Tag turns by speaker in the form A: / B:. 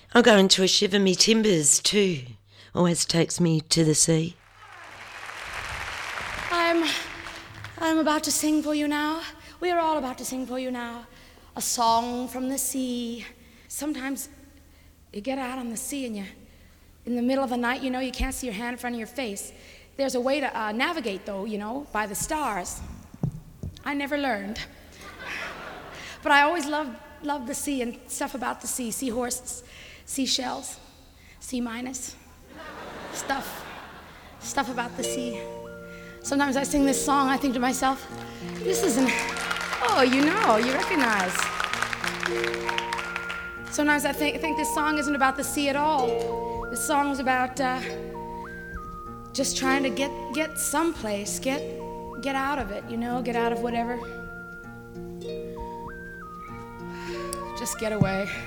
A: I'm going to a shiver me timbers too. Always takes me to the sea.
B: I'm about to sing for you now. We are all about to sing for you now. A song from the sea. Sometimes you get out on the sea and in the middle of the night, you can't see your hand in front of your face. There's a way to navigate, though, by the stars. I never learned. But I always loved the sea and stuff about the sea. Seahorses, seashells, C minus, stuff about the sea. Sometimes I sing this song, I think to myself, this isn't, you recognize. Sometimes I think this song isn't about the sea at all. This song is about just trying to get someplace, get out of it, get out of whatever. Just get away.